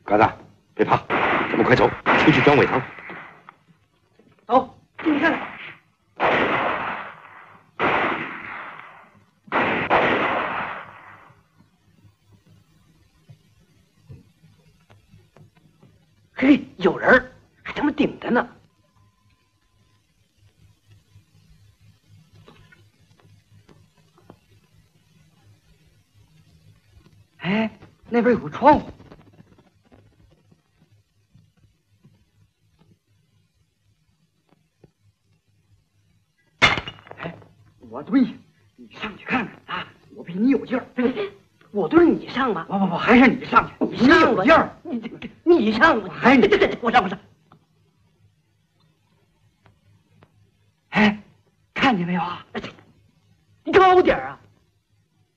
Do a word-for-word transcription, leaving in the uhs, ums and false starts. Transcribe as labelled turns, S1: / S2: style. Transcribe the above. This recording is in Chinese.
S1: 鸽子，别怕，咱们快走，出去装尾堂。
S2: 走，进去看看。嘿，有人，还他妈顶着呢。哎，那边有个窗户。哎，我蹲下，你上去看看啊！我比你有劲儿。我蹲你上吧。不不不，还是你上去，你上有劲儿。你你上吧，还是你？对对对，我上我上。哎，看见没有啊？你高点啊！